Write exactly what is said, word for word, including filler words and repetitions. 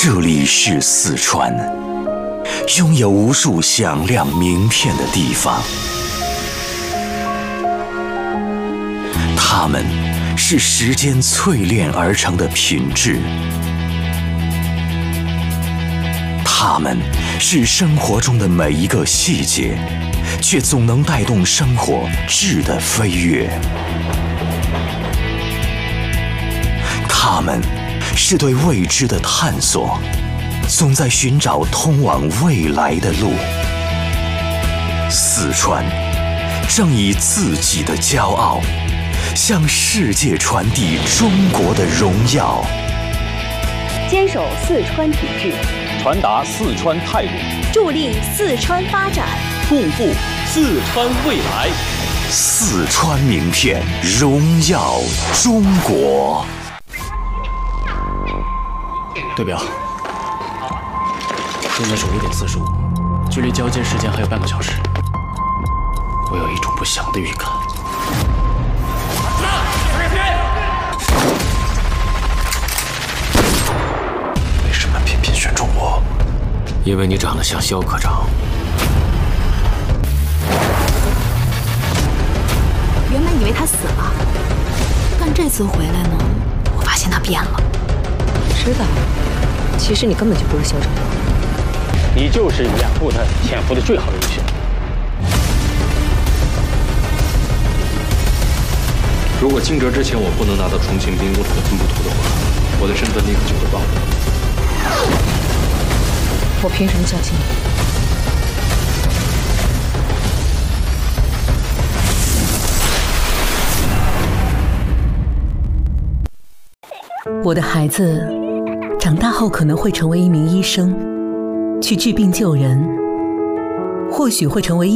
这里是四川，拥有无数响亮名片的地方。它们是时间淬炼而成的品质，它们是生活中的每一个细节，却总能带动生活质的飞跃。它们是对未知的探索，总在寻找通往未来的路。四川正以自己的骄傲，向世界传递中国的荣耀。 坚守四川品质， 传达四川态度， 助力四川发展， 共赴四川未来。 四川名片，荣耀中国。 对表，现在是五点四十五，距离交接时间还有半个小时。我有一种不祥的预感。 为什么偏偏选中我？ 因为你长得像肖科长。 原本以为他死了，但这次回来呢，我发现他变了。 知道，其实你根本就不是肖长。 你就是掩护他潜伏的最好人选。 如果惊蛰之前我不能拿到重庆兵工厂的分布图的话，我的身份立刻就会暴露。 我凭什么相信你？ 我的孩子长大后可能会成为一名医生，去治病救人，或许会成为